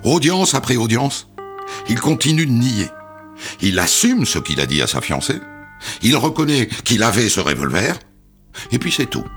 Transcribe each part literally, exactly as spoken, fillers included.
Audience après audience, il continue de nier. Il assume ce qu'il a dit à sa fiancée. Il reconnaît qu'il avait ce revolver. Et puis c'est tout.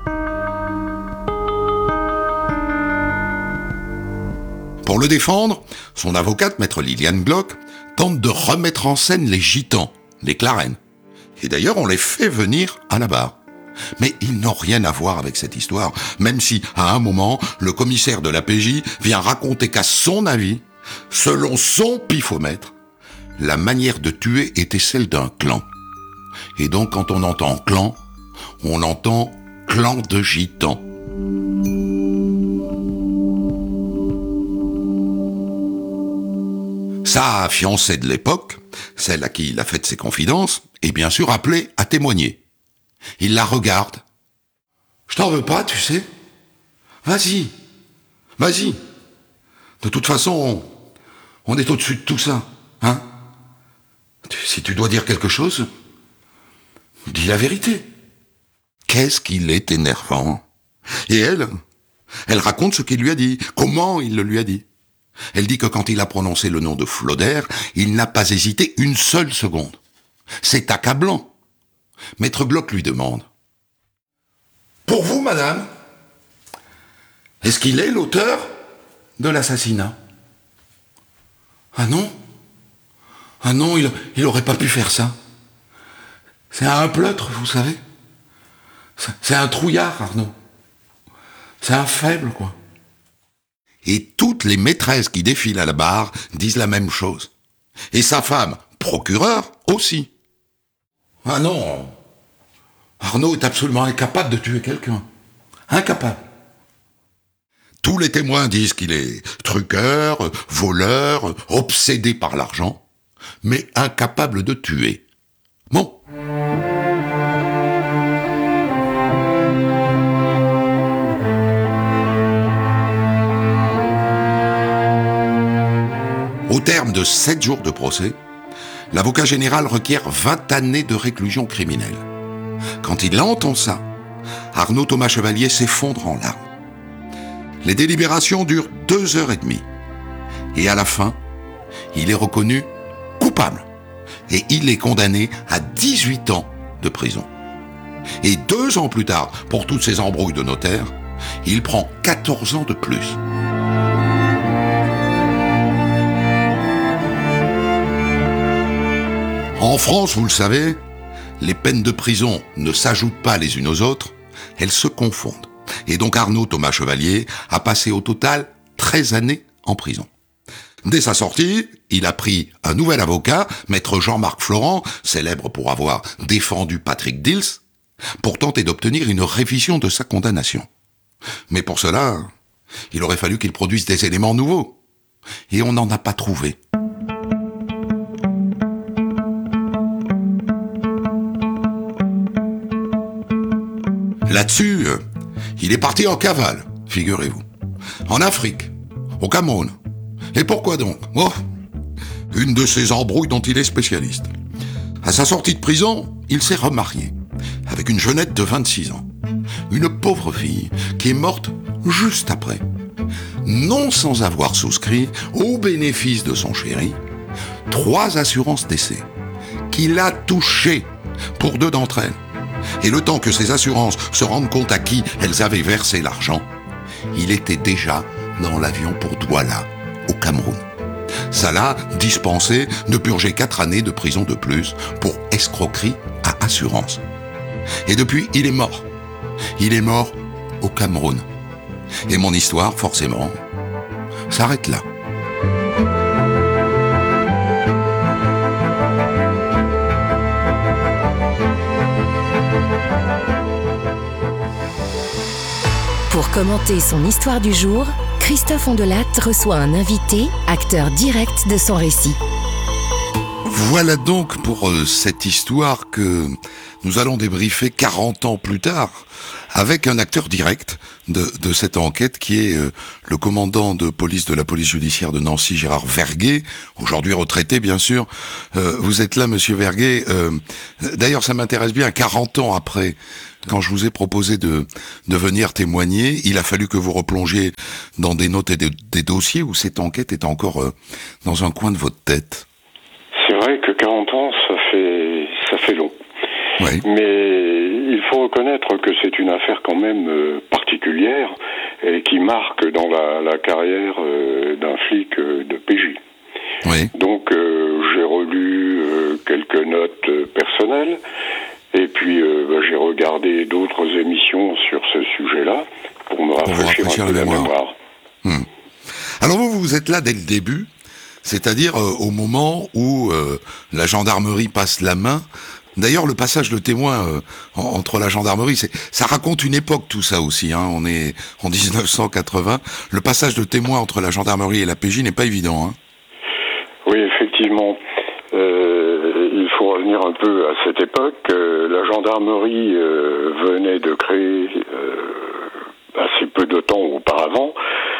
Pour le défendre, son avocate, maître Liliane Glock, tente de remettre en scène les gitans, les Clarènes. Et d'ailleurs, on les fait venir à la barre. Mais ils n'ont rien à voir avec cette histoire, même si, à un moment, le commissaire de la P J vient raconter qu'à son avis, selon son pifomètre, la manière de tuer était celle d'un clan. Et donc, quand on entend clan, on entend clan de gitans. Sa fiancée de l'époque, celle à qui il a fait ses confidences, est bien sûr appelée à témoigner. Il la regarde. « Je t'en veux pas, tu sais. Vas-y, vas-y. De toute façon, on, on est au-dessus de tout ça, hein. Si tu dois dire quelque chose, dis la vérité. » Qu'est-ce qu'il est énervant. Et elle, elle raconte ce qu'il lui a dit, comment il le lui a dit. Elle dit que quand il a prononcé le nom de Flauder, il n'a pas hésité une seule seconde. C'est accablant. Maître Glock lui demande. « Pour vous, madame, est-ce qu'il est l'auteur de l'assassinat ?»« Ah non ? Ah non, il, il aurait pas pu faire ça. C'est un pleutre, vous savez. C'est un trouillard, Arnaud. C'est un faible, quoi. » Et toutes les maîtresses qui défilent à la barre disent la même chose. Et sa femme, procureure, aussi. Ah non, Arnaud est absolument incapable de tuer quelqu'un. Incapable. Tous les témoins disent qu'il est truqueur, voleur, obsédé par l'argent, mais incapable de tuer. Bon. Au terme de sept jours de procès, l'avocat général requiert vingt années de réclusion criminelle. Quand il entend ça, Arnaud Thomas Chevalier s'effondre en larmes. Les délibérations durent deux heures et demie. Et à la fin, il est reconnu coupable. Et il est condamné à dix-huit ans de prison. Et deux ans plus tard, pour toutes ces embrouilles de notaire, il prend quatorze ans de plus. En France, vous le savez, les peines de prison ne s'ajoutent pas les unes aux autres, elles se confondent. Et donc Arnaud Thomas Chevalier a passé au total treize années en prison. Dès sa sortie, il a pris un nouvel avocat, maître Jean-Marc Florent, célèbre pour avoir défendu Patrick Dils, pour tenter d'obtenir une révision de sa condamnation. Mais pour cela, il aurait fallu qu'il produise des éléments nouveaux. Et on n'en a pas trouvé. Là-dessus, il est parti en cavale, figurez-vous. En Afrique, au Cameroun. Et pourquoi donc ? Oh, une de ces embrouilles dont il est spécialiste. À sa sortie de prison, il s'est remarié, avec une jeunette de vingt-six ans. Une pauvre fille qui est morte juste après. Non sans avoir souscrit, au bénéfice de son chéri, trois assurances décès, qu'il a touchées pour deux d'entre elles. Et le temps que ces assurances se rendent compte à qui elles avaient versé l'argent, il était déjà dans l'avion pour Douala, au Cameroun. Ça l'a dispensé de purger quatre années de prison de plus pour escroquerie à assurance. Et depuis, il est mort. Il est mort au Cameroun. Et mon histoire, forcément, s'arrête là. Pour commenter son histoire du jour, Christophe Ondelat reçoit un invité, acteur direct de son récit. Voilà donc pour euh, cette histoire que nous allons débriefer quarante ans plus tard avec un acteur direct de, de cette enquête qui est euh, le commandant de police de la police judiciaire de Nancy, Gérard Verguet, aujourd'hui retraité bien sûr. Euh, vous êtes là, monsieur Verguet. Euh, d'ailleurs, ça m'intéresse bien, quarante ans après, quand je vous ai proposé de, de venir témoigner, il a fallu que vous replongiez dans des notes et des, des dossiers où cette enquête est encore euh, dans un coin de votre tête. C'est vrai que quarante ans, ça fait, ça fait long. Oui. Mais il faut reconnaître que c'est une affaire quand même euh, particulière et qui marque dans la, la carrière euh, d'un flic euh, de P J. Oui. Donc euh, j'ai relu euh, quelques notes euh, personnelles et puis euh, bah, j'ai regardé d'autres émissions sur ce sujet-là pour me Pour vous rafraîchir rafraîchir un peu la la mémoire. mémoire. Hmm. Alors vous, vous êtes là dès le début, c'est-à-dire euh, au moment où euh, la gendarmerie passe la main. D'ailleurs, le passage de témoin euh, en, entre la gendarmerie, c'est, ça raconte une époque tout ça aussi. Hein. On est en dix-neuf cent quatre-vingts. Le passage de témoin entre la gendarmerie et la P J n'est pas évident. Hein. Oui, effectivement. Euh, il faut revenir un peu à cette époque. Euh, la gendarmerie euh, venait de créer, euh, assez peu de temps auparavant,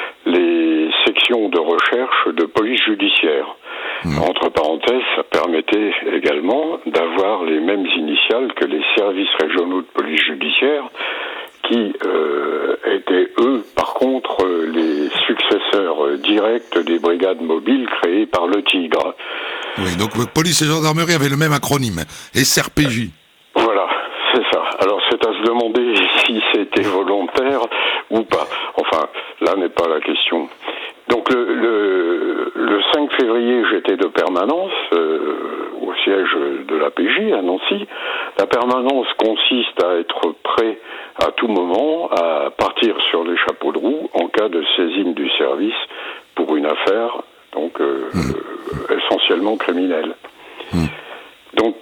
les sections de recherche de police judiciaire. Mmh. Entre parenthèses, ça permettait également d'avoir les mêmes initiales que les services régionaux de police judiciaire, qui euh, étaient, eux, par contre, les successeurs directs des brigades mobiles créées par le Tigre. Oui, donc police et gendarmerie avaient le même acronyme, S R P J. Voilà, c'est ça. Alors c'est à se demander si c'était volontaire ou pas. Enfin, là n'est pas la question. Donc le, le, le cinq février, j'étais de permanence euh, au siège de la P J à Nancy. La permanence consiste à être prêt à tout moment à partir sur les chapeaux de roue en cas de saisine du service pour une affaire donc euh, mmh. euh, essentiellement criminelle. Mmh. Donc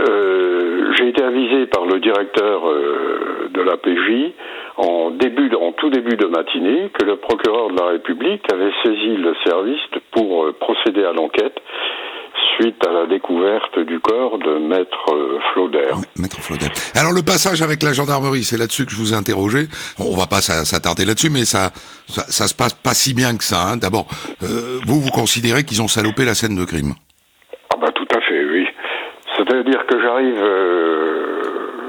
euh, j'ai été avisé par le directeur euh, de la P J en début, en tout début de matinée, que le procureur de la République avait saisi le service pour euh, procéder à l'enquête suite à la découverte du corps de Maître euh, Flauder. Maître Flauder. Alors le passage avec la gendarmerie, c'est là-dessus que je vous ai interrogé. On va pas s'attarder là-dessus, mais ça, ça, ça se passe pas si bien que ça. Hein. D'abord, euh, vous, vous considérez qu'ils ont salopé la scène de crime? Ah bah tout à fait, oui. C'est-à-dire que j'arrive euh,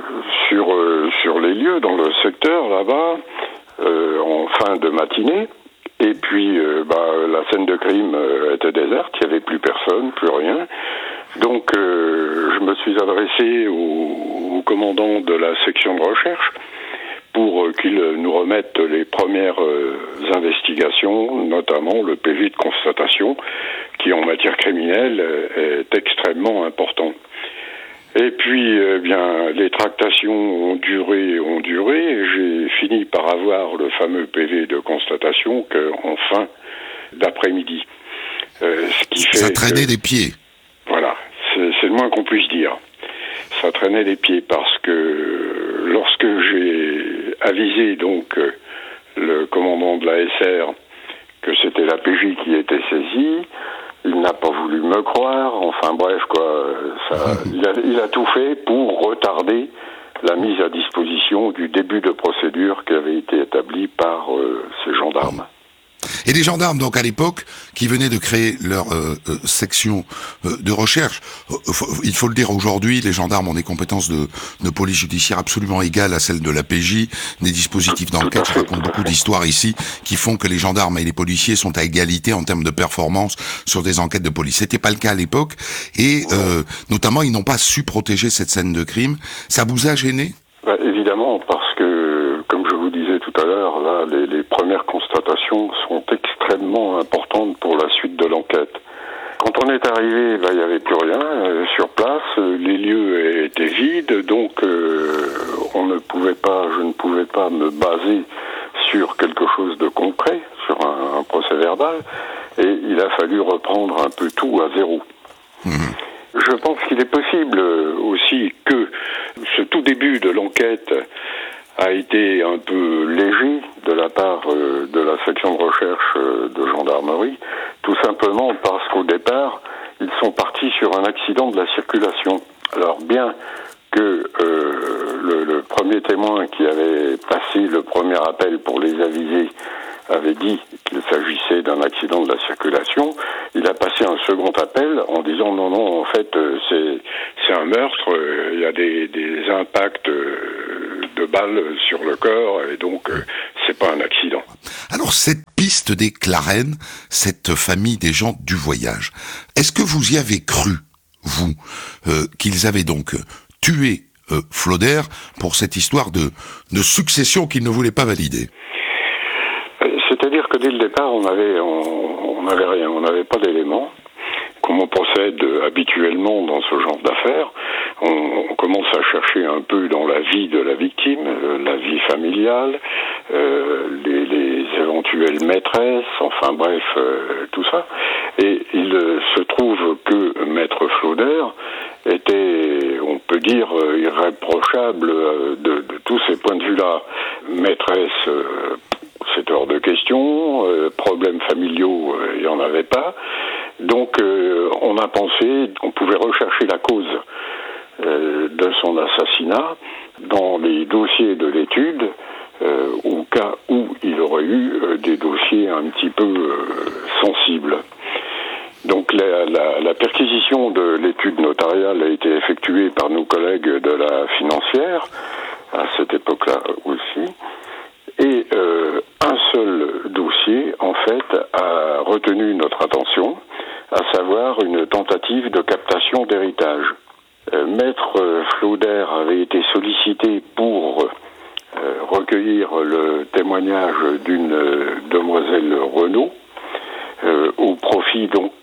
sur euh, sur les lieux, dans le secteur là-bas, euh, en fin de matinée, et puis euh, bah, la scène de crime euh, était déserte, il n'y avait plus personne, plus rien. Donc euh, je me suis adressé au, au commandant de la section de recherche pour euh, qu'il nous remette les premières euh, investigations, notamment le P V de constatation, qui en matière criminelle euh, est extrêmement important. Et puis, eh bien, les tractations ont duré, ont duré, et j'ai fini par avoir le fameux P V de constatation qu'en fin d'après-midi. Euh, ce qui fait ça traînait que, des pieds. Voilà, c'est, c'est le moins qu'on puisse dire. Ça traînait des pieds parce que lorsque j'ai avisé donc le commandant de la S R que c'était la P J qui était saisie, il n'a pas voulu me croire, enfin bref, quoi, ça, il, a, il a tout fait pour retarder la mise à disposition du début de procédure qui avait été établi par euh, ces gendarmes. Et les gendarmes, donc à l'époque, qui venaient de créer leur euh, euh, section euh, de recherche, euh, faut, il faut le dire aujourd'hui, les gendarmes ont des compétences de, de police judiciaire absolument égales à celles de la P J, des dispositifs d'enquête, je raconte beaucoup d'histoires ici, qui font que les gendarmes et les policiers sont à égalité en termes de performance sur des enquêtes de police. C'était pas le cas à l'époque, et euh, notamment, ils n'ont pas su protéger cette scène de crime. Ça vous a gêné ? Bah, évidemment, parce que, comme je vous disais tout à l'heure, là, les, les premières constatations sont extrêmement importantes pour la suite de l'enquête. Quand on est arrivé, bah, il n'y avait plus rien euh, sur place, euh, les lieux étaient vides, donc euh, on ne pouvait pas, je ne pouvais pas me baser sur quelque chose de concret, sur un, un procès verbal, et il a fallu reprendre un peu tout à zéro. Mmh. Je pense qu'il est possible aussi que ce tout début de l'enquête a été un peu léger de la part de la section de recherche de gendarmerie, tout simplement parce qu'au départ, ils sont partis sur un accident de la circulation. Alors bien que euh, le, le premier témoin qui avait passé le premier appel pour les aviser avait dit qu'il s'agissait d'un accident de la circulation. Il a passé un second appel en disant non, non, en fait, euh, c'est, c'est un meurtre, euh, il y a des, des impacts euh, de balles sur le corps, et donc euh, c'est pas un accident. Alors cette piste des Clarène, cette famille des gens du voyage, est-ce que vous y avez cru, vous, euh, qu'ils avaient donc tué euh, Flauder pour cette histoire de, de succession qu'ils ne voulaient pas valider? C'est-à-dire que dès le départ, on avait, on, on avait rien, on n'avait pas d'éléments. Comme on procède habituellement dans ce genre d'affaires, on, on commence à chercher un peu dans la vie de la victime, euh, la vie familiale, euh, les, les éventuelles maîtresses, enfin bref, euh, tout ça. Et il euh, se trouve que Maître Flauder était, on peut dire, euh, irréprochable euh, de, de tous ces points de vue-là. Maîtresse, euh, c'est hors de question, euh, problèmes familiaux, il euh, n'y en avait pas. Donc euh, on a pensé qu'on pouvait rechercher la cause euh, de son assassinat dans les dossiers de l'étude, euh, au cas où il aurait eu euh, des dossiers un petit peu euh, sensibles. Donc la, la, la perquisition de l'étude notariale a été effectuée par nos collègues de la financière, à cette époque-là aussi, et euh, un seul dossier, en fait, a retenu notre attention, à savoir une tentative de captation d'héritage. Euh, Maître Flauder avait été sollicité pour euh, recueillir le témoignage d'une euh, demoiselle Renaud, euh, au profit donc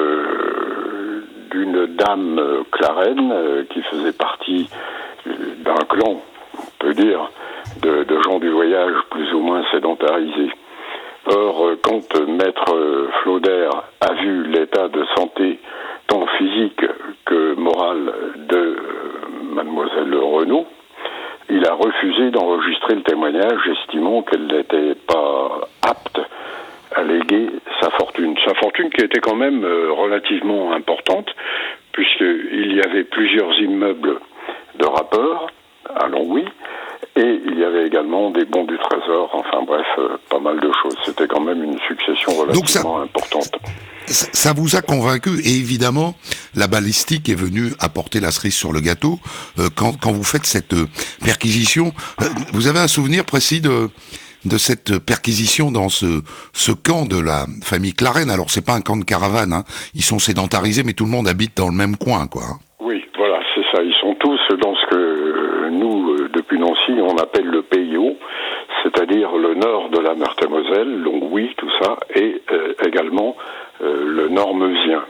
de, d'une dame euh, Clarène, euh, qui faisait partie euh, d'un clan, on peut dire, de, de gens du voyage plus ou moins sédentarisés. Or, quand Maître Flauder a vu l'état de santé, tant physique que moral, de Mademoiselle Renaud, il a refusé d'enregistrer le témoignage, estimant qu'elle n'était pas apte à léguer sa fortune. Sa fortune qui était quand même relativement importante, puisqu'il y avait plusieurs immeubles de rapport à Longwy, et il y avait également des bons du trésor, enfin bref, euh, pas mal de choses. C'était quand même une succession relativement ça, importante. Ça, ça vous a convaincu, et évidemment, la balistique est venue apporter la cerise sur le gâteau. Euh, quand, quand vous faites cette euh, perquisition, euh, vous avez un souvenir précis de, de cette perquisition dans ce, ce camp de la famille Clarène? Alors c'est pas un camp de caravane, hein. Ils sont sédentarisés, mais tout le monde habite dans le même coin, quoi. Oui, voilà, c'est ça. Ils sont tous dans ce que nous, depuis Nancy, on appelle le P I O, c'est-à-dire le nord de la Meurthe-et-Moselle, Longwy, tout ça, et euh, également euh, le nord meusien.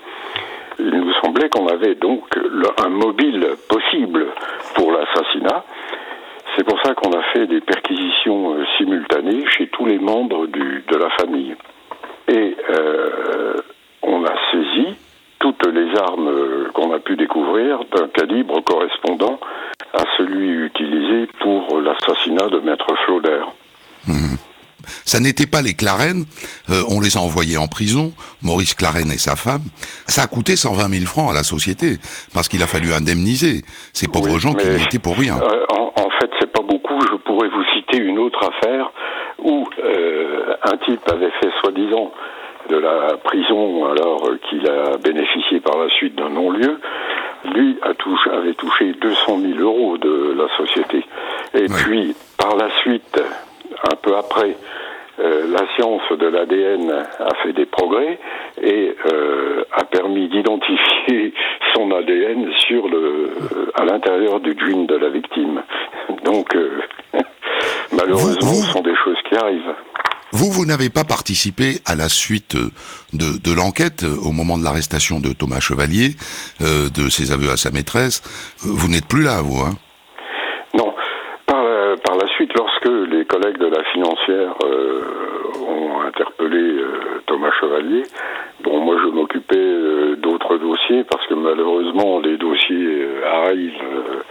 Il nous semblait qu'on avait donc le, un mobile possible pour l'assassinat. C'est pour ça qu'on a fait des perquisitions euh, simultanées chez tous les membres du, de la famille. Et euh, on a saisi toutes les armes qu'on a pu découvrir d'un calibre correspondant à celui utilisé pour l'assassinat de Maître Flauder. Mmh. Ça n'était pas les Clarène, euh, on les a envoyés en prison, Maurice Clarène et sa femme. Ça a coûté cent vingt mille francs à la société, parce qu'il a fallu indemniser ces pauvres oui, gens qui n'y étaient pour rien. Euh, en, en fait, c'est pas beaucoup. Je pourrais vous citer une autre affaire où euh, un type avait fait soi-disant de la prison, alors euh, qu'il a bénéficié par la suite d'un non-lieu, lui a touché, avait touché deux cent mille euros de la société. Et oui. Puis, par la suite, un peu après, euh, la science de l'A D N a fait des progrès et euh, a permis d'identifier son A D N sur le, euh, à l'intérieur du jean de la victime. Donc, euh, malheureusement, vous, vous... ce sont des choses qui arrivent. Vous, vous n'avez pas participé à la suite de, de l'enquête au moment de l'arrestation de Thomas Chevalier, euh, de ses aveux à sa maîtresse. Vous n'êtes plus là, vous, hein? Non. Par la, par la suite, lorsque les collègues de la financière euh, ont interpellé euh, Thomas Chevalier, bon, moi je m'occupais euh, d'autres dossiers parce que malheureusement les dossiers euh, arrivent euh,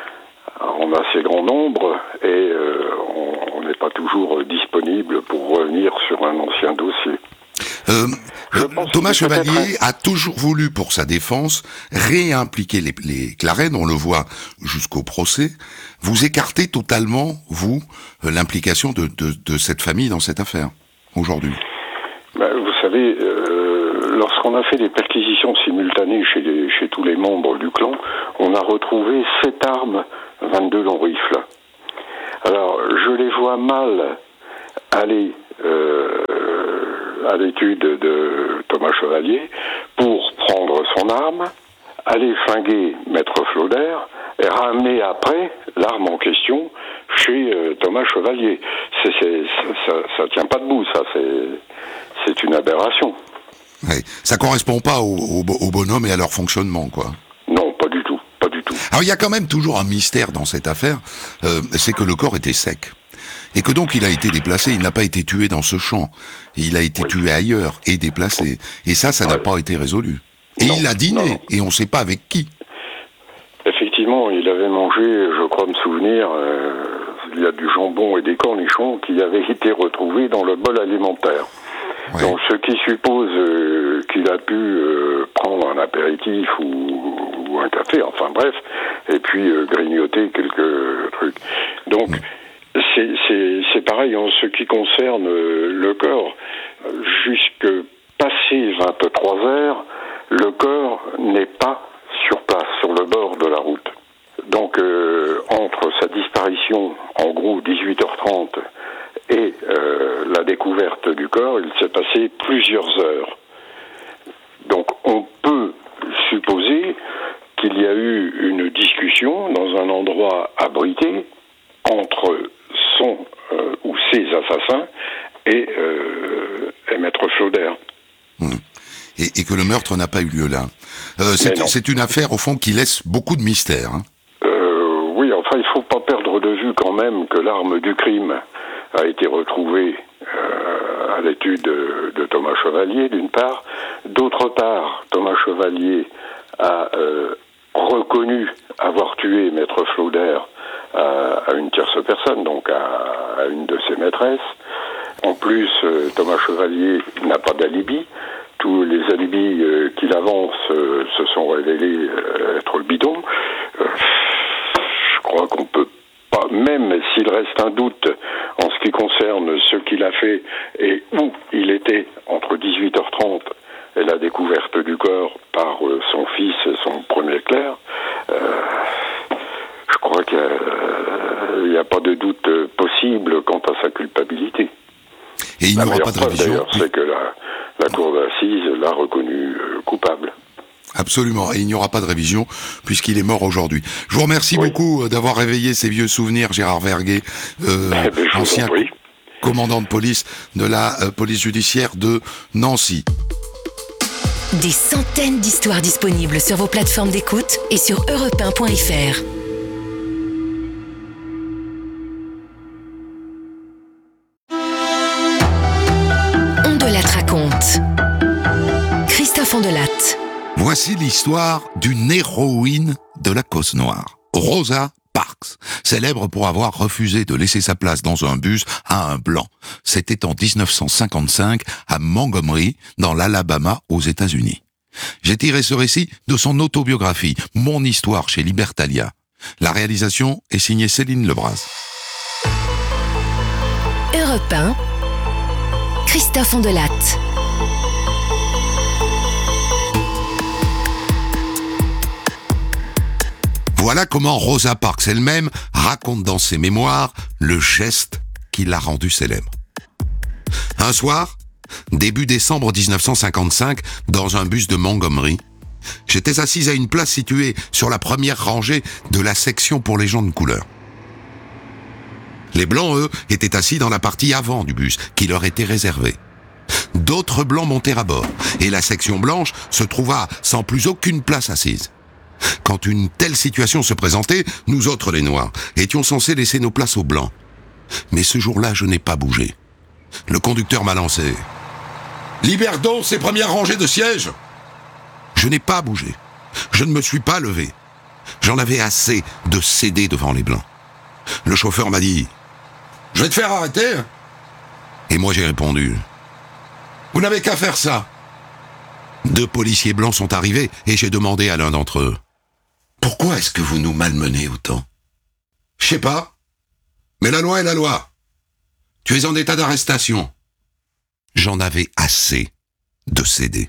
en assez grand nombre et euh, on n'est pas toujours disponible pour revenir sur un ancien dossier. Euh, Euh, Thomas Chevalier a toujours voulu, pour sa défense, réimpliquer les, les Clarène, on le voit jusqu'au procès. Vous écartez totalement, vous, l'implication de, de, de cette famille dans cette affaire, aujourd'hui. Ben, vous savez, euh, lorsqu'on a fait des perquisitions simultanées chez, les, chez tous les membres du clan, on a retrouvé sept armes, vingt-deux longs rifles. Alors, je les vois mal aller euh, à l'étude de Thomas Chevalier pour prendre son arme, aller flinguer Maître Flauder et ramener après l'arme en question chez euh, Thomas Chevalier. C'est, c'est, ça, ça tient pas debout, ça. C'est, c'est une aberration. Ouais. Ça correspond pas au, au, au bonhomme et à leur fonctionnement, quoi. Non, pas du tout, pas du tout. Alors il y a quand même toujours un mystère dans cette affaire, euh, c'est que le corps était sec. Et que donc il a été déplacé, il n'a pas été tué dans ce champ. Il a été oui. tué ailleurs et déplacé. Et ça, ça ouais. n'a pas été résolu. Et non, il a dîné, non, non. et on ne sait pas avec qui. Effectivement, il avait mangé, je crois me souvenir, euh, il y a du jambon et des cornichons qui avaient été retrouvés dans le bol alimentaire. Ouais. Donc ce qui suppose euh, qu'il a pu euh, prendre un apéritif ou, ou un café, enfin bref, et puis euh, grignoter quelques trucs. Donc... Mmh. C'est, c'est, c'est pareil en ce qui concerne euh, le corps. Jusque passé vingt-trois heures, le corps n'est pas sur place, sur le bord de la route. Donc, euh, entre sa disparition, en gros dix-huit heures trente, et euh, la découverte du corps, il s'est passé plusieurs heures. Donc, on peut supposer qu'il y a eu une discussion dans un endroit abrité entre son euh, ou ses assassins et, euh, et Maître Flauder. Mmh. Et, et que le meurtre n'a pas eu lieu là. Euh, c'est, c'est une affaire, au fond, qui laisse beaucoup de mystères. Hein. Euh, oui, enfin, il ne faut pas perdre de vue quand même que l'arme du crime a été retrouvée euh, à l'étude de, de Thomas Chevalier, d'une part. D'autre part, Thomas Chevalier a euh, reconnu avoir tué Maître Flauder à une tierce personne, donc à, à une de ses maîtresses. En plus, euh, Thomas Chevalier n'a pas d'alibi. Tous les alibis euh, qu'il avance euh, se sont révélés euh, être le bidon. Euh, je crois qu'on peut pas, même s'il reste un doute en ce qui concerne ce qu'il a fait et où il était entre dix-huit heures trente et la découverte du corps par euh, son fils et son premier clerc, euh, je crois qu'il n'y a, a pas de doute possible quant à sa culpabilité. Et il n'y aura pas de preuve, révision. D'ailleurs, c'est que la, la cour d'assises l'a reconnu euh, coupable. Absolument, et il n'y aura pas de révision puisqu'il est mort aujourd'hui. Je vous remercie oui. beaucoup d'avoir réveillé ces vieux souvenirs, Gérard Verguet, euh, eh ancien commandant de police de la euh, police judiciaire de Nancy. Des centaines d'histoires disponibles sur vos plateformes d'écoute et sur europe un point f r. On de la raconte. Christophe Ondelatte. Voici l'histoire d'une héroïne de la cause noire, Rosa Parks, célèbre pour avoir refusé de laisser sa place dans un bus à un blanc. C'était en dix-neuf cent cinquante-cinq à Montgomery, dans l'Alabama, aux États-Unis. J'ai tiré ce récit de son autobiographie, Mon histoire chez Libertalia. La réalisation est signée Céline Lebras. Europe un, Christophe Ondelatte. Voilà comment Rosa Parks elle-même raconte dans ses mémoires le geste qui l'a rendue célèbre. Un soir, début décembre dix-neuf cent cinquante-cinq, dans un bus de Montgomery, j'étais assise à une place située sur la première rangée de la section pour les gens de couleur. Les blancs, eux, étaient assis dans la partie avant du bus, qui leur était réservée. D'autres blancs montèrent à bord, et la section blanche se trouva sans plus aucune place assise. Quand une telle situation se présentait, nous autres les noirs étions censés laisser nos places aux blancs. Mais ce jour-là, je n'ai pas bougé. Le conducteur m'a lancé « Libère donc ces premières rangées de sièges !» Je n'ai pas bougé. Je ne me suis pas levé. J'en avais assez de céder devant les blancs. Le chauffeur m'a dit « Je vais te faire arrêter !» Et moi j'ai répondu « Vous n'avez qu'à faire ça. Deux policiers blancs sont arrivés et j'ai demandé à l'un d'entre eux « Pourquoi est-ce que vous nous malmenez autant ?»« Je sais pas, mais la loi est la loi. Tu es en état d'arrestation. » J'en avais assez de céder.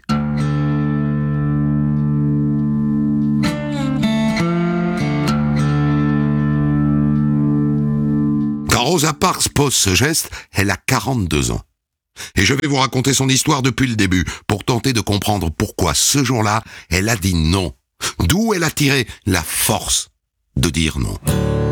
Quand Rosa Parks pose ce geste, elle a quarante-deux ans. Et je vais vous raconter son histoire depuis le début, pour tenter de comprendre pourquoi ce jour-là, elle a dit non. D'où elle a tiré la force de dire non.